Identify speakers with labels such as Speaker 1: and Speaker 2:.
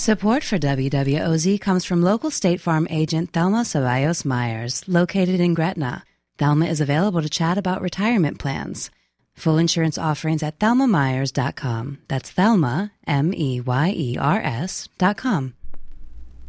Speaker 1: Support for WWOZ comes from local State Farm agent Thelma Ceballos Myers, located in Gretna. Thelma is available to chat about retirement plans. Full insurance offerings at thelmamyers.com. That's Thelma, Meyers.com.